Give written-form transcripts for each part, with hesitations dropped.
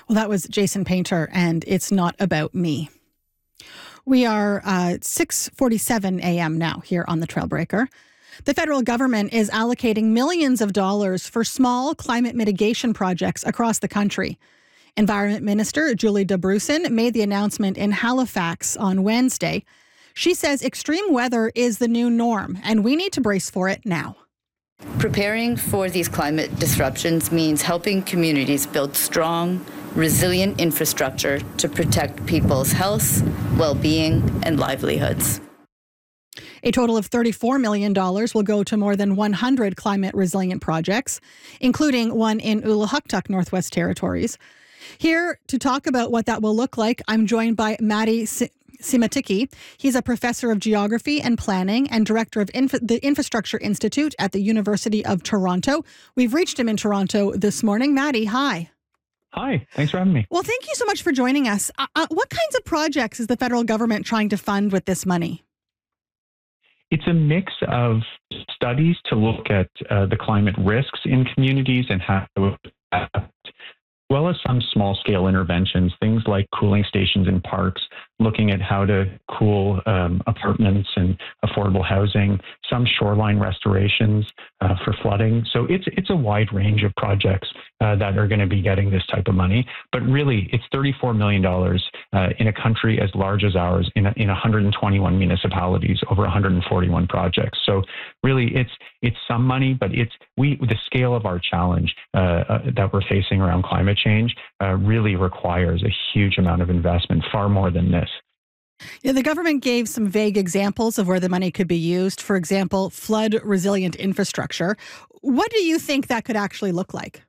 Well, that was Jason Painter, and It's Not About Me. We are 6:47 a.m. now here on the Trailbreaker. The federal government is allocating millions of dollars for small climate mitigation projects across the country. Environment Minister Julie Dabrusin made the announcement in Halifax on Wednesday. She says extreme weather is the new norm, and we need to brace for it now. Preparing for these climate disruptions means helping communities build strong, resilient infrastructure to protect people's health, well-being, and livelihoods. A total of $34 million will go to more than 100 climate resilient projects, including one in Ulukhtuk, Northwest Territories. Here to talk about what that will look like, I'm joined by Matti Simotikki. He's a professor of geography and planning and director of the Infrastructure Institute at the University of Toronto. We've reached him in Toronto this morning. Matti, hi. Hi, thanks for having me. Well, thank you so much for joining us. What kinds of projects is the federal government trying to fund with this money? It's a mix of studies to look at the climate risks in communities and how to adapt, as well as some small-scale interventions, things like cooling stations in parks, looking at how to cool apartments and affordable housing, some shoreline restorations for flooding. So it's a wide range of projects that are going to be getting this type of money. But really, it's $34 million in a country as large as ours, in 121 municipalities, over 141 projects. So really, it's some money, but the scale of our challenge that we're facing around climate change really requires a huge amount of investment, far more than this. Yeah, the government gave some vague examples of where the money could be used. For example, flood-resilient infrastructure. What do you think that could actually look like?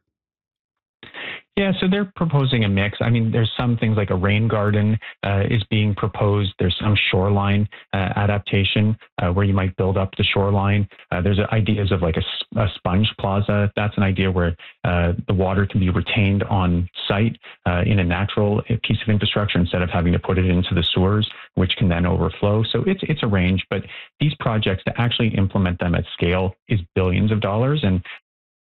Yeah, so they're proposing a mix. I mean, there's some things like a rain garden is being proposed. There's some shoreline adaptation where you might build up the shoreline. There's ideas of like a sponge plaza. That's an idea where the water can be retained on site in a natural piece of infrastructure instead of having to put it into the sewers, which can then overflow. So it's a range, but these projects, to actually implement them at scale, is billions of dollars. And